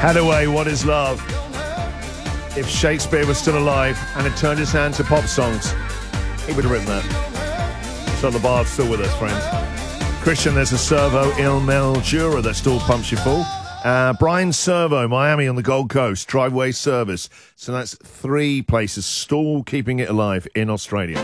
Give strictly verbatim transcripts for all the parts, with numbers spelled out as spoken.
Hathaway, What Is Love? If Shakespeare was still alive and had turned his hand to pop songs, he would have written that. So the bard's still with us, friends. Christian, there's a Servo Il Mildura that still pumps you full. Uh, Brian Servo, Miami on the Gold Coast, driveway service. So that's three places still keeping it alive in Australia.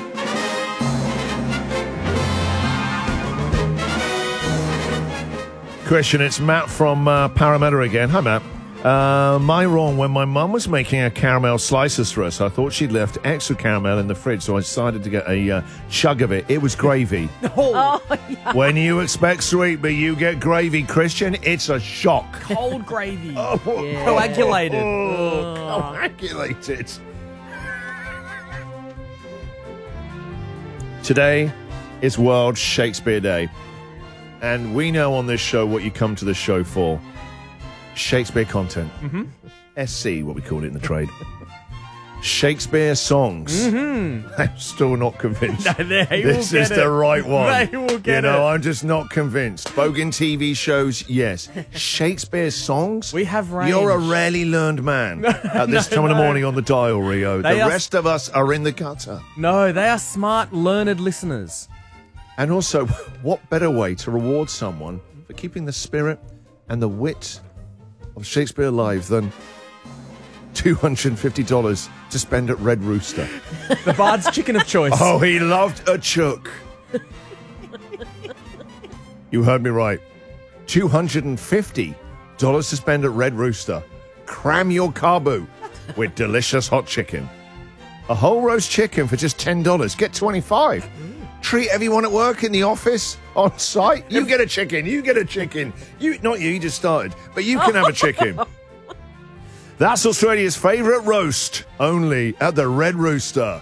Christian, it's Matt from uh, Parramatta again. Hi, Matt. Uh, my wrong, when my mum was making a caramel slices for us, I thought she'd left extra caramel in the fridge, so I decided to get a uh, chug of it. It was gravy. Oh, yeah. When you expect sweet, but you get gravy, Christian, it's a shock. Cold gravy. Oh, yeah. Coagulated. Oh, oh. Coagulated. Today is World Shakespeare Day. And we know on this show what you come to the show for. Shakespeare content. Mm-hmm. S C, what we call it in the trade. Shakespeare songs. Mm-hmm. I'm still not convinced. No, they this will is get the it. right one. They will get you know, it. I'm just not convinced. Bogan T V shows, yes. Shakespeare songs? We have range. You're a rarely learned man at this No, time of the no. morning on the dial, Rio. They the are- rest of us are in the gutter. No, they are smart, learned listeners. And also, what better way to reward someone for keeping the spirit and the wit of Shakespeare alive than two hundred fifty dollars to spend at Red Rooster? The Bard's chicken of choice. Oh, he loved a chook. You heard me right. two hundred fifty dollars to spend at Red Rooster. Cram your carbo with delicious hot chicken. A whole roast chicken for just ten dollars. Get twenty-five dollars. Treat everyone at work, in the office, on site. You get a chicken. You get a chicken. You, not you, you just started. But you can have a chicken. That's Australia's favourite roast, only at the Red Rooster.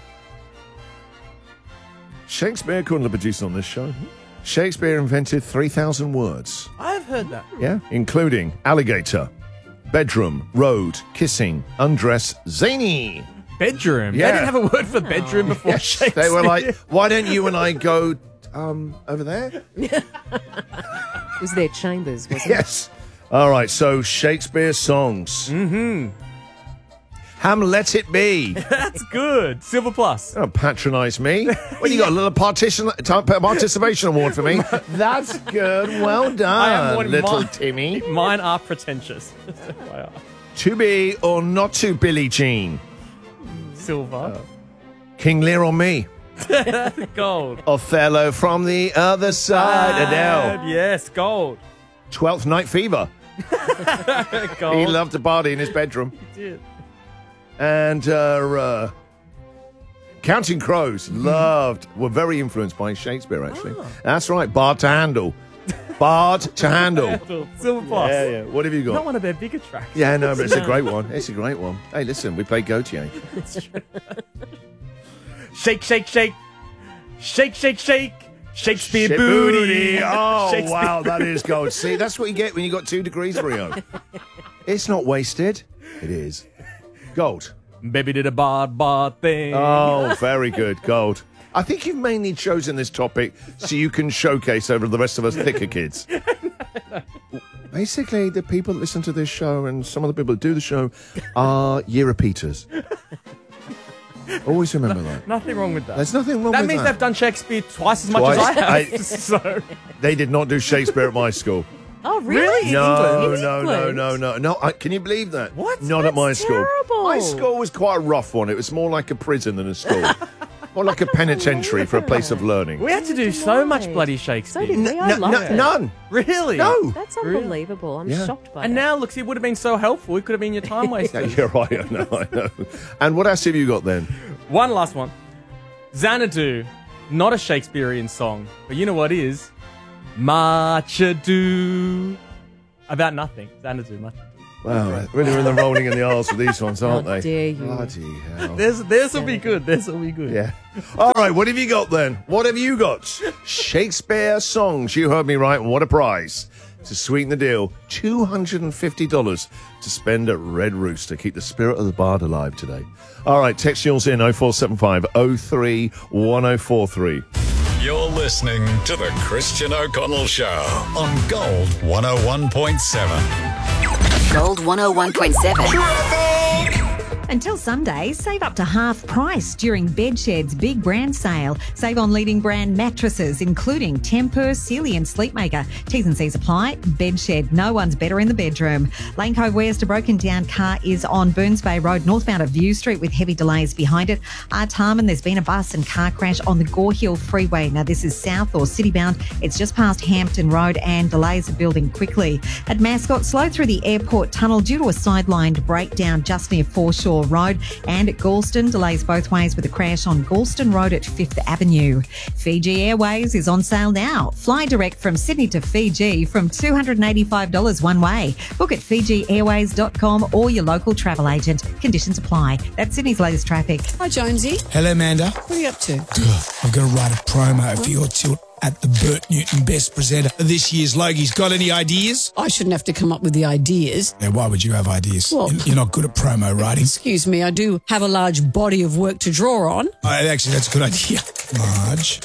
Shakespeare, according to the producer on this show, Shakespeare invented three thousand words. I've heard that. Yeah, including alligator, bedroom, road, kissing, undress, zany. Bedroom. Yeah. They didn't have a word for bedroom before Yes, Shakespeare. they were like, why don't you and I go um, over there? It was their chambers, wasn't Yes. All right, so Shakespeare songs. Mm-hmm. Ham Let It Be. That's good. Silver Plus. Don't patronise me. Well, you got a little partition, t- participation award for me. That's good. Well done, I am one little mine, Timmy. Mine are pretentious. To be or not to, Billie Jean. Silver. King Lear on me. Gold. Othello from the other side. Adele. Yes, gold. Twelfth Night Fever. Gold. He loved to party in his bedroom. He did. And uh, uh, Counting Crows loved, were very influenced by Shakespeare, actually. Oh. That's right, Bard to Handle. Bard to Handle. Silver Plus. Yeah, yeah. What have you got? Not one of their bigger tracks. Yeah, no, but it's a great one. It's a great one. Hey, listen, we played Gautier. Shake, shake, shake. Shake, shake, shake. Shakespeare Shit booty. Oh, Shakespeare wow, that is gold. See, that's what you get when you got two degrees, Rio. It's not wasted. It is. Gold. Baby did a bard bard thing. Oh, very good. Gold. I think you've mainly chosen this topic so you can showcase over the rest of us thicker kids. Basically, the people that listen to this show and some of the people that do the show are year repeaters. Always remember that. Nothing wrong with that. There's nothing wrong that with means that. they've done Shakespeare twice as much Twice. as I have. I- so They did not do Shakespeare at my school. Oh, really? Really? No, England? no, no, England? no, no, no. I, can you believe that? What? Not at my That's school. terrible. My school was quite a rough one. It was more like a prison than a school. More like a penitentiary for a place of learning. we had to do so much Right. bloody So Shakespeare. did we. I N- loved n- it. none. Really? No. That's Really? unbelievable. I'm Yeah. shocked by And that. now, look, see, it would have been so helpful. It could have been your time Yeah, waster. you're right. I know, I know. And what else have you got then? One last one. Xanadu. Not a Shakespearean song, but you know what is? Much Ado About Nothing. Xanadu. Much Ado. Wow, really in the rolling in the arse with these ones, aren't How they? dare you. Bloody hell. This, this will be good. This will be good. Yeah. All right, what have you got then? What have you got? Shakespeare songs. You heard me right. And what a prize. To sweeten the deal, two hundred fifty dollars to spend at Red Rooster. Keep the spirit of the bard alive today. All right, text yours in oh four seven five oh three one oh four three. You're listening to the Christian O'Connell Show on Gold one oh one point seven. Gold one oh one point seven. Until Sunday, save up to half price during Bedshed's big brand sale. Save on leading brand mattresses, including Tempur, Sealy and Sleepmaker. T's and C's apply. Bedshed, no one's better in the bedroom. Lane Cove West, a broken down car is on Burns Bay Road, northbound of View Street with heavy delays behind it. Artarmon, there's been a bus and car crash on the Gore Hill Freeway. Now, this is south or city bound. It's just past Hampton Road and delays are building quickly. At Mascot, slow through the airport tunnel due to a sidelined breakdown just near Foreshore Road, and at Galston, delays both ways with a crash on Galston Road at Fifth Avenue. Fiji Airways is on sale now. Fly direct from Sydney to Fiji from two hundred eighty-five dollars one way. Book at fiji airways dot com or your local travel agent. Conditions apply. That's Sydney's latest traffic. Hi, Jonesy. Hello, Amanda. What are you up to? I've got to write a promo for your tilt at the Bert Newton Best Presenter of this year's Logie's. Got any ideas? I shouldn't have to come up with the ideas. Now, why would you have ideas? Well- You're- You're not good at promo writing. Excuse me, I do have a large body of work to draw on. Oh, actually, that's a good idea. Large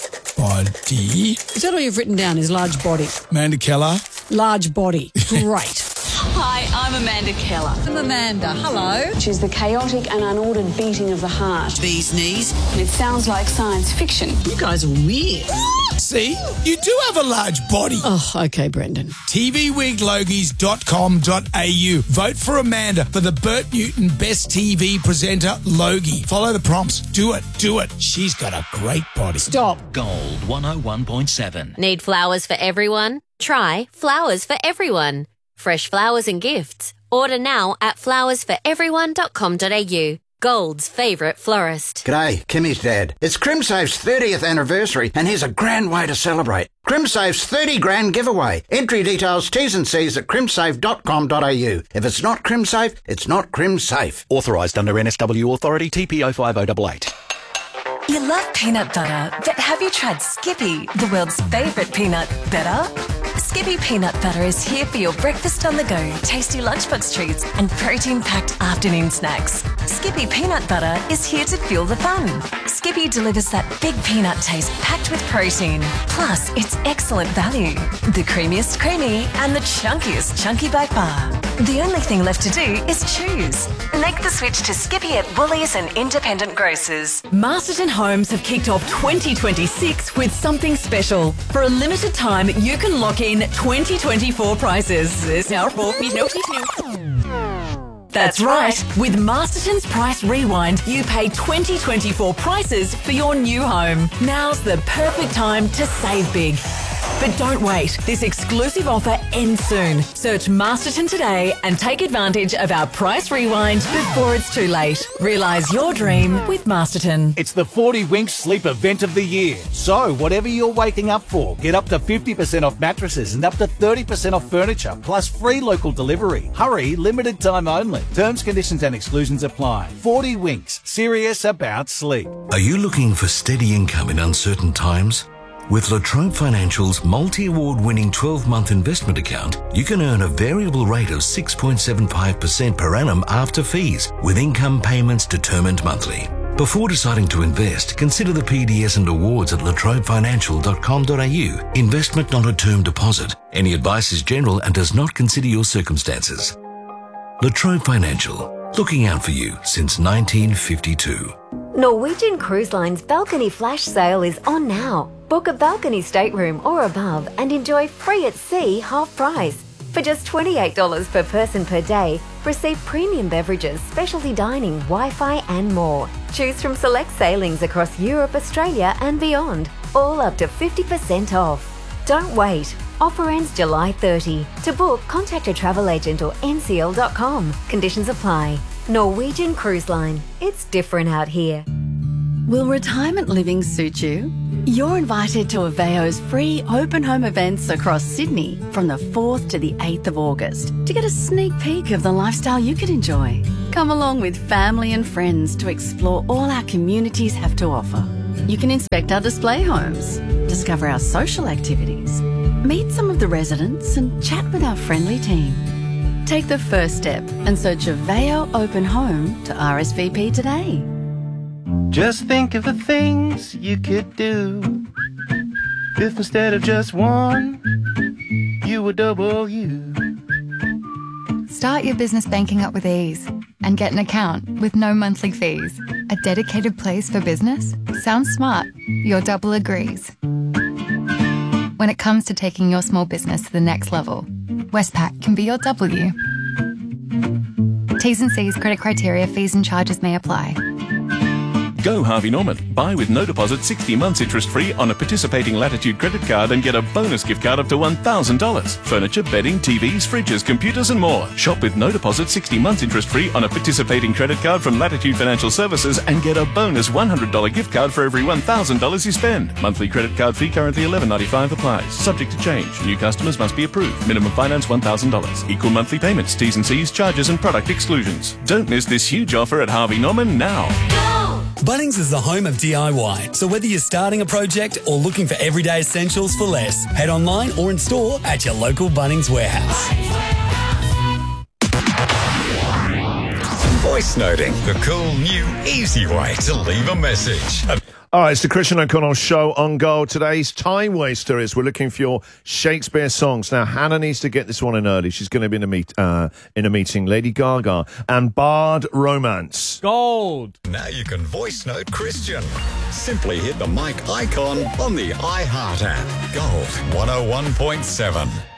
body. Is that all you've written down, is large body? Amanda Keller. Large body. Great. Hi, I'm Amanda Keller. I'm Amanda. Hello. Which is the chaotic and unordered beating of the heart. Bee's knees. And it sounds like science fiction. You guys are weird. See? You do have a large body. Oh, okay, Brendan. T V wig logies dot com dot a u. Vote for Amanda for the Bert Newton Best T V Presenter Logie. Follow the prompts. Do it. Do it. She's got a great body. Stop. Gold one oh one point seven. Need flowers for everyone? Try Flowers for Everyone. Fresh flowers and gifts. Order now at flowers for everyone dot com dot a u. Gold's favourite florist. G'day, Kimmy's dad. It's CrimSafe's thirtieth anniversary, and here's a grand way to celebrate. CrimSafe's thirty grand giveaway. Entry details, T's and C's at crimsafe dot com dot a u. If it's not CrimSafe, it's not CrimSafe. Authorised under N S W Authority T P O five oh eight eight. You love peanut butter, but have you tried Skippy, the world's favourite peanut butter? Skippy peanut butter is here for your breakfast on the go, tasty lunchbox treats and protein-packed afternoon snacks. Skippy peanut butter is here to fuel the fun. Skippy delivers that big peanut taste packed with protein. Plus, it's excellent value. The creamiest creamy and the chunkiest chunky by far. The only thing left to do is choose. Make the switch to Skippy at Woolies and independent grocers. Masterton Homes have kicked off twenty twenty-six with something special. For a limited time, you can lock in twenty twenty-four prices. There's now four feet no That's right. With Masterton's Price Rewind, you pay twenty twenty-four prices for your new home. Now's the perfect time to save big. But don't wait. This exclusive offer ends soon. Search Masterton today and take advantage of our Price Rewind before it's too late. Realise your dream with Masterton. It's the forty Winks Sleep Event of the Year. So, whatever you're waking up for, get up to fifty percent off mattresses and up to thirty percent off furniture, plus free local delivery. Hurry, limited time only. Terms, conditions and exclusions apply. forty Winks, serious about sleep. Are you looking for steady income in uncertain times? With La Trobe Financial's multi-award winning twelve-month investment account, you can earn a variable rate of six point seven five percent per annum after fees, with income payments determined monthly. Before deciding to invest, consider the P D S and awards at la trobe financial dot com dot a u. Investment not a term deposit. Any advice is general and does not consider your circumstances. La Trobe Financial, looking out for you since nineteen fifty-two. Norwegian Cruise Line's balcony flash sale is on now. Book a balcony stateroom or above and enjoy free at sea half price. For just twenty-eight dollars per person per day, receive premium beverages, specialty dining, Wi-Fi and more. Choose from select sailings across Europe, Australia and beyond, all up to fifty percent off. Don't wait. Offer ends July thirtieth. To book, contact a travel agent or N C L dot com. Conditions apply. Norwegian Cruise Line. It's different out here. Will retirement living suit you? You're invited to Aveo's free open home events across Sydney from the fourth to the eighth of August to get a sneak peek of the lifestyle you could enjoy. Come along with family and friends to explore all our communities have to offer. You can inspect our display homes, discover our social activities, meet some of the residents and chat with our friendly team. Take the first step and search Aveo Open Home to R S V P today. Just think of the things you could do if instead of just one, you were double you. Start your business banking up with ease and get an account with no monthly fees. A dedicated place for business? Sounds smart. Your double agrees. When it comes to taking your small business to the next level, Westpac can be your W. T's and C's, credit criteria, fees and charges may apply. Go Harvey Norman. Buy with no deposit sixty months interest free on a participating Latitude credit card and get a bonus gift card up to one thousand dollars. Furniture, bedding, T Vs, fridges, computers and more. Shop with no deposit sixty months interest free on a participating credit card from Latitude Financial Services and get a bonus one hundred dollars gift card for every one thousand dollars you spend. Monthly credit card fee currently eleven ninety-five applies. Subject to change. New customers must be approved. Minimum finance one thousand dollars. Equal monthly payments. T's and C's, charges and product exclusions. Don't miss this huge offer at Harvey Norman now. Bunnings is the home of D I Y, so whether you're starting a project or looking for everyday essentials for less, head online or in store at your local Bunnings warehouse. Voice noting, the cool, new, easy way to leave a message. All right, it's the Christian O'Connell Show on Gold. Today's Time Waster is we're looking for your Shakespeare songs. Now, Hannah needs to get this one in early. She's going to be in a, meet, uh, in a meeting. Lady Gaga and Bard Romance. Gold. Now you can voice note Christian. Simply hit the mic icon on the iHeart app. Gold one oh one point seven.